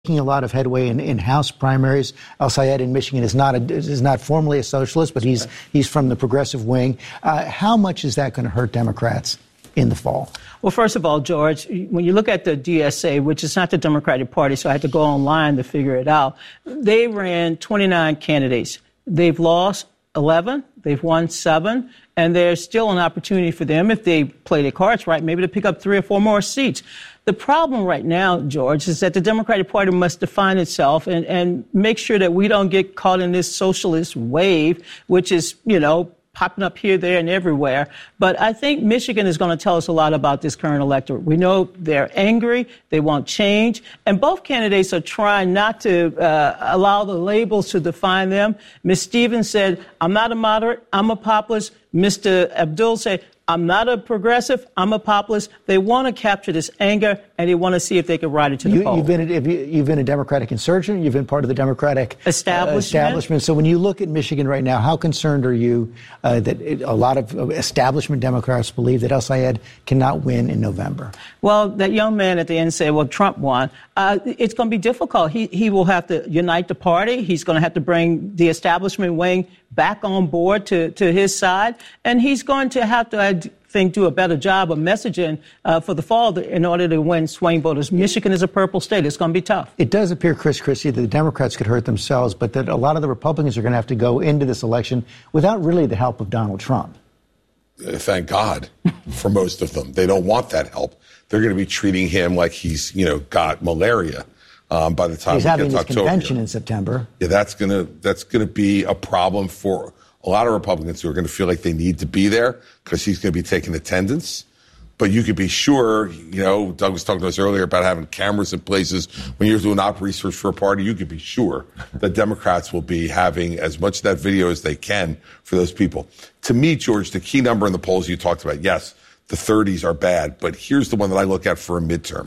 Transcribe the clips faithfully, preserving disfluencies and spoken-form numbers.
making a lot of headway in, in House primaries. El-Sayed in Michigan is not a, is not formally a socialist, but he's he's from the progressive wing. Uh, how much is that going to hurt Democrats in the fall? Well, first of all, George, when you look at the D S A, which is not the Democratic Party, so I had to go online to figure it out, they ran twenty-nine candidates. They've lost eleven, they've won seven, and there's still an opportunity for them, if they play their cards right, maybe to pick up three or four more seats. The problem right now, George, is that the Democratic Party must define itself and, and make sure that we don't get caught in this socialist wave, which is, you know, popping up here, there, and everywhere. But I think Michigan is going to tell us a lot about this current electorate. We know they're angry, they want change, and both candidates are trying not to uh, allow the labels to define them. Miz Stevens said, I'm not a moderate, I'm a populist. Mister Abdul said, I'm not a progressive, I'm a populist. They want to capture this anger, and they want to see if they can ride it to the you, poll. You've been, a, you've been a Democratic insurgent. You've been part of the Democratic establishment. Uh, establishment. So when you look at Michigan right now, how concerned are you uh, that it, a lot of establishment Democrats believe that El-Sayed cannot win in November? Well, that young man at the end said, well, Trump won. Uh, it's going to be difficult. He, he will have to unite the party. He's going to have to bring the establishment wing back on board to, to his side. And he's going to have to, I think, do a better job of messaging uh, for the fall in order to win swing voters. Michigan is a purple state. It's going to be tough. It does appear, Chris Christie, that the Democrats could hurt themselves, but that a lot of the Republicans are going to have to go into this election without really the help of Donald Trump. Uh, thank God for most of them. They don't want that help. They're going to be treating him like he's, you know, got malaria. Um, by the time he's we having get to his October. convention in September. Yeah, that's gonna that's gonna be a problem for a lot of Republicans who are going to feel like they need to be there because he's going to be taking attendance. But you could be sure, you know, Doug was talking to us earlier about having cameras in places when you're doing op research for a party. You could be sure that Democrats will be having as much of that video as they can for those people. To me, George, the key number in the polls you talked about, yes, the thirties are bad, but here's the one that I look at for a midterm.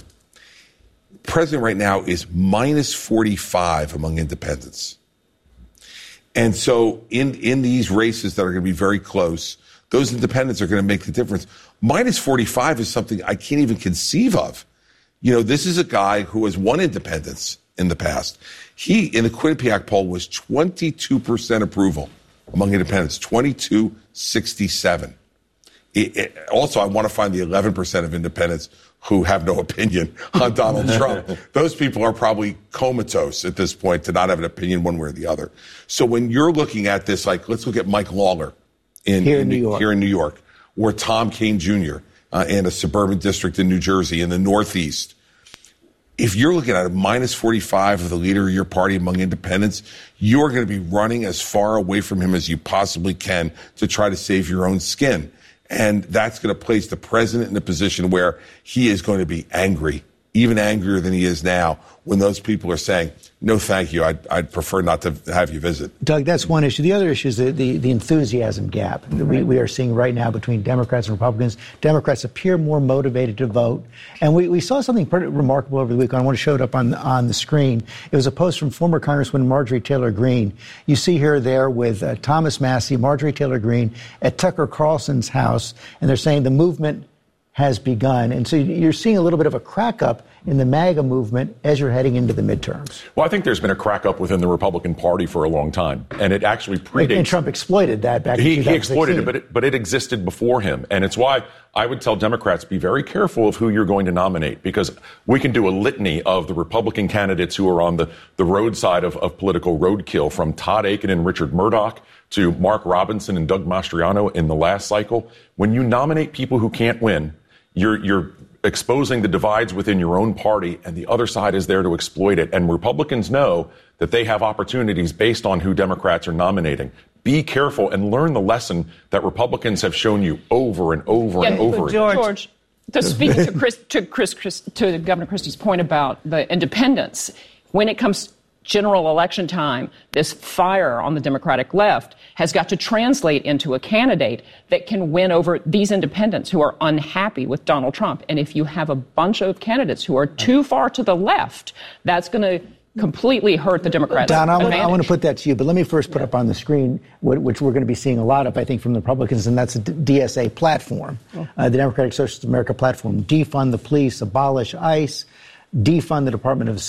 President right now is minus forty-five among independents. And so in, in these races that are going to be very close, those independents are going to make the difference. Minus forty-five is something I can't even conceive of. You know, this is a guy who has won independents in the past. He, in the Quinnipiac poll, was twenty-two percent approval among independents, twenty-two sixty-seven. It, it, also, I want to find the eleven percent of independents who have no opinion on Donald Trump. Those people are probably comatose at this point to not have an opinion one way or the other. So when you're looking at this, like, let's look at Mike Lawler in, here in, in New York, here in New York, or Tom Kean Junior Uh, in a suburban district in New Jersey, in the Northeast. If you're looking at a minus forty-five of the leader of your party among independents, you're going to be running as far away from him as you possibly can to try to save your own skin. And that's going to place the president in a position where he is going to be angry, even angrier than he is now, when those people are saying, no, thank you, I'd, I'd prefer not to have you visit. Doug, that's one issue. The other issue is the, the, the enthusiasm gap that we, we are seeing right now between Democrats and Republicans. Democrats appear more motivated to vote. And we, we saw something pretty remarkable over the weekend. I want to show it up on, on the screen. It was a post from former Congresswoman Marjorie Taylor Greene. You see her there with uh, Thomas Massie, Marjorie Taylor Greene, at Tucker Carlson's house. And they're saying the movement has begun. And so you're seeing a little bit of a crack up in the MAGA movement as you're heading into the midterms. Well, I think there's been a crack up within the Republican Party for a long time. And it actually predates. And Trump exploited that back he, in twenty sixteen. He exploited it but, it, but it existed before him. And it's why I would tell Democrats, be very careful of who you're going to nominate, because we can do a litany of the Republican candidates who are on the, the roadside of, of political roadkill, from Todd Akin and Richard Murdoch to Mark Robinson and Doug Mastriano in the last cycle. When you nominate people who can't win, You're, you're exposing the divides within your own party, and the other side is there to exploit it. And Republicans know that they have opportunities based on who Democrats are nominating. Be careful and learn the lesson that Republicans have shown you over and over yeah, and over George, again. George, to speak to Chris, to Chris, Chris, to Governor Christie's point about the independents, when it comes general election time, this fire on the Democratic left has got to translate into a candidate that can win over these independents who are unhappy with Donald Trump. And if you have a bunch of candidates who are too far to the left, that's going to completely hurt the Democrats. Don, I, I want to put that to you, but let me first put yeah. up on the screen, which we're going to be seeing a lot of, I think, from the Republicans, and that's the D S A platform, oh. uh, the Democratic Socialist America platform. Defund the police, abolish ICE, defund the Department of Sen-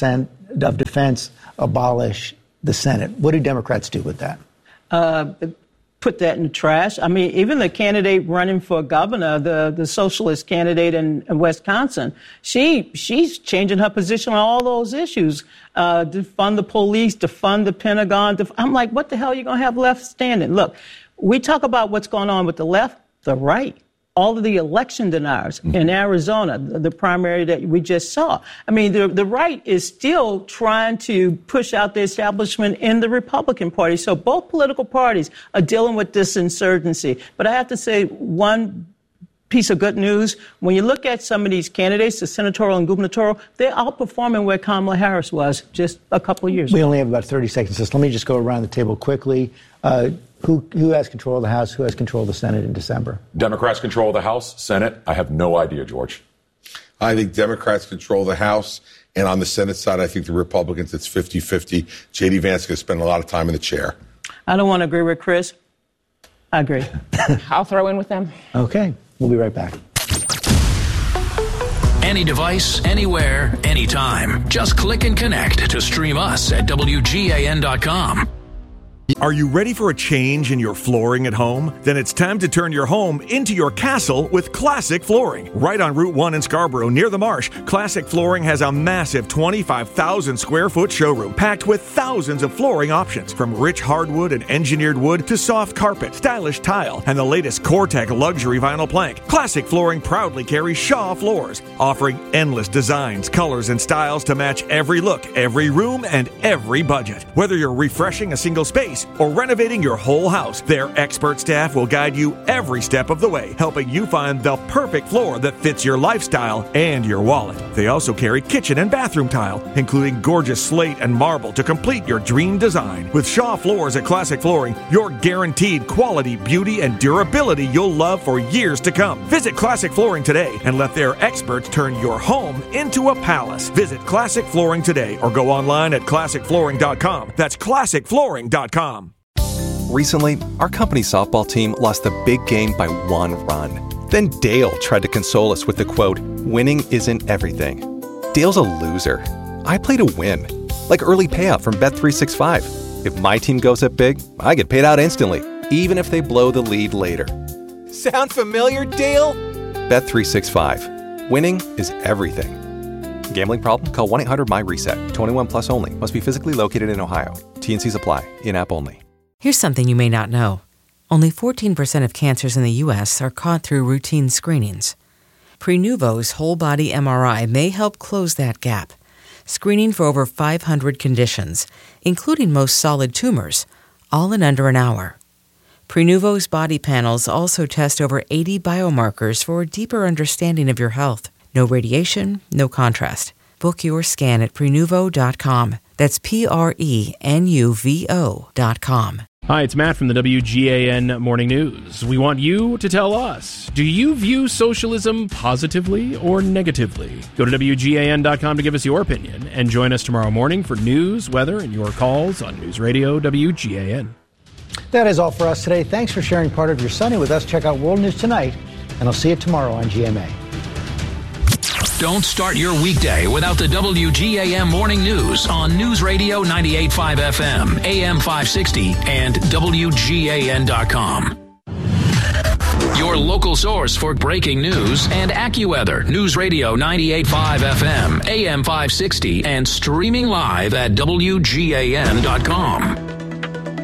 of Defense abolish the Senate. What do Democrats do with that? Uh, put that in the trash. I mean, even the candidate running for governor, the, the socialist candidate in, in Wisconsin, she she's changing her position on all those issues. Uh, defund the police, defund the Pentagon. Def- I'm like, what the hell are you going to have left standing? Look, we talk about what's going on with the left, the right. All of the election deniers mm-hmm. in Arizona, the, the primary that we just saw. I mean, the, the right is still trying to push out the establishment in the Republican Party. So both political parties are dealing with this insurgency. But I have to say one piece of good news. When you look at some of these candidates, the senatorial and gubernatorial, they're outperforming where Kamala Harris was just a couple of years we ago. We only have about thirty seconds. So let me just go around the table quickly. Uh, Who, who has control of the House? Who has control of the Senate in December? Democrats control the House, Senate. I have no idea, George. I think Democrats control the House. And on the Senate side, I think the Republicans, it's fifty-fifty. J D. Vance is going to spend a lot of time in the chair. I don't want to agree with Chris. I agree. I'll throw in with them. Okay. We'll be right back. Any device, anywhere, anytime. Just click and connect to stream us at W G A N dot com. Are you ready for a change in your flooring at home? Then it's time to turn your home into your castle with Classic Flooring. Right on Route one in Scarborough, near the marsh, Classic Flooring has a massive twenty-five thousand square foot showroom packed with thousands of flooring options, from rich hardwood and engineered wood to soft carpet, stylish tile, and the latest Core-Tech luxury vinyl plank. Classic Flooring proudly carries Shaw floors, offering endless designs, colors, and styles to match every look, every room, and every budget. Whether you're refreshing a single space or renovating your whole house, their expert staff will guide you every step of the way, helping you find the perfect floor that fits your lifestyle and your wallet. They also carry kitchen and bathroom tile, including gorgeous slate and marble to complete your dream design. With Shaw Floors at Classic Flooring, you're guaranteed quality, beauty, and durability you'll love for years to come. Visit Classic Flooring today and let their experts turn your home into a palace. Visit Classic Flooring today or go online at classic flooring dot com. That's classic flooring dot com. Recently, our company's softball team lost the big game by one run. Then Dale tried to console us with the quote, "Winning isn't everything." Dale's a loser. I play to win. Like early payout from Bet three sixty-five. If my team goes up big, I get paid out instantly, even if they blow the lead later. Sound familiar, Dale? Bet three sixty-five. Winning is everything. Gambling problem? Call one eight hundred M Y reset. twenty-one plus only. Must be physically located in Ohio. T and C's apply. In-app only. Here's something you may not know. Only fourteen percent of cancers in the U S are caught through routine screenings. Prenuvo's whole-body M R I may help close that gap, screening for over five hundred conditions, including most solid tumors, all in under an hour. Prenuvo's body panels also test over eighty biomarkers for a deeper understanding of your health. No radiation, no contrast. Book your scan at prenuvo dot com. That's P R E N U V O dot com. Hi, it's Matt from the W G A N Morning News. We want you to tell us, do you view socialism positively or negatively? Go to W G A N dot com to give us your opinion and join us tomorrow morning for news, weather, and your calls on News Radio W G A N. That is all for us today. Thanks for sharing part of your Sunday with us. Check out World News Tonight, and I'll see you tomorrow on G M A. Don't start your weekday without the W G A M Morning News on News Radio ninety-eight point five F M, A M five sixty, and W G A N dot com. Your local source for breaking news and AccuWeather. News Radio ninety-eight point five F M, A M five sixty, and streaming live at W G A N dot com.